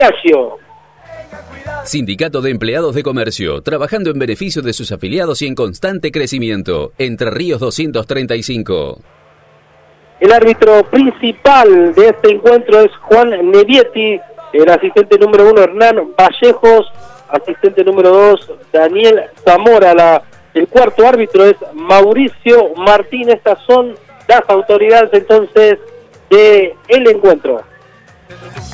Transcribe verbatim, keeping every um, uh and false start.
Ignacio. Sindicato de Empleados de Comercio, trabajando en beneficio de sus afiliados y en constante crecimiento. Entre Ríos doscientos treinta y cinco. El árbitro principal de este encuentro es Juan Nevietti, el asistente número uno Hernán Vallejos, asistente número dos Daniel Zamora, la, el cuarto árbitro es Mauricio Martín. Estas son las autoridades entonces del encuentro.